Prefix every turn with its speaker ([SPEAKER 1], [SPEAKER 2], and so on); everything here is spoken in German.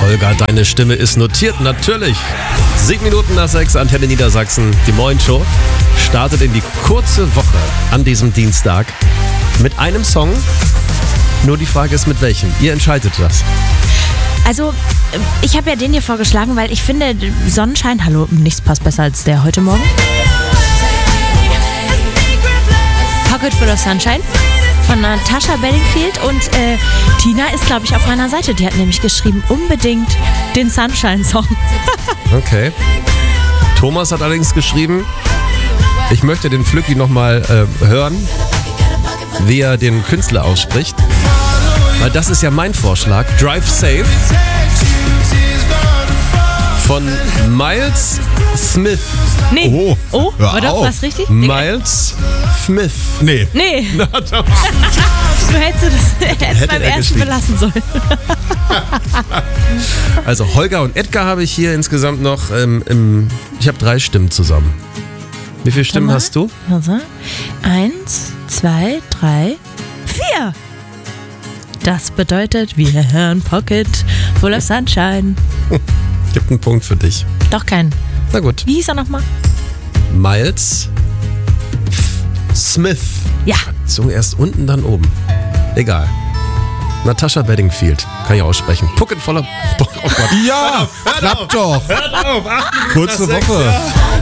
[SPEAKER 1] Holger, deine Stimme ist notiert, natürlich. 7 Minuten nach 6, Antenne Niedersachsen. Die Morgenshow startet in die kurze Woche an diesem Dienstag mit einem Song. Nur die Frage ist, mit welchem? Ihr entscheidet das.
[SPEAKER 2] Also, ich habe ja den hier vorgeschlagen, weil ich finde, Sonnenschein, hallo, nichts passt besser als der heute Morgen. Pocket Full of Sunshine von Natasha Bedingfield und Tina ist, glaube ich, auf meiner Seite. Die hat nämlich geschrieben, unbedingt den Sunshine-Song.
[SPEAKER 1] Okay. Thomas hat allerdings geschrieben, ich möchte den Flücki nochmal hören, wie er den Künstler ausspricht. Weil das ist ja mein Vorschlag. Drive Safe von Miles Smith.
[SPEAKER 2] Nee. Oh, war doch
[SPEAKER 3] auf.
[SPEAKER 2] was richtig?
[SPEAKER 1] Miles Smith.
[SPEAKER 3] Nee.
[SPEAKER 2] Nee,
[SPEAKER 1] Na, doch.
[SPEAKER 2] du hättest es beim
[SPEAKER 1] er
[SPEAKER 2] ersten
[SPEAKER 1] geschrieben.
[SPEAKER 2] belassen sollen.
[SPEAKER 1] Also Holger und Edgar habe ich hier insgesamt noch ich habe 3 Stimmen zusammen. Wie viele Stimmen
[SPEAKER 2] mal.
[SPEAKER 1] hast du?
[SPEAKER 2] Also, 1, 2, 3, 4. Das bedeutet, wir hören Pocket Full of Sunshine.
[SPEAKER 1] Gibt einen Punkt für dich.
[SPEAKER 2] Doch keinen.
[SPEAKER 1] Na gut.
[SPEAKER 2] Wie hieß er nochmal?
[SPEAKER 1] Miles Smith.
[SPEAKER 2] Ja.
[SPEAKER 1] Zunge erst unten, dann oben. Egal. Natasha Bedingfield. Kann ich aussprechen. Pocket voller... Oh Gott.
[SPEAKER 3] Ja, klappt doch.
[SPEAKER 1] Hört auf. 8 Minuten
[SPEAKER 3] Kurze
[SPEAKER 1] nach 6,
[SPEAKER 3] Woche.
[SPEAKER 1] ja.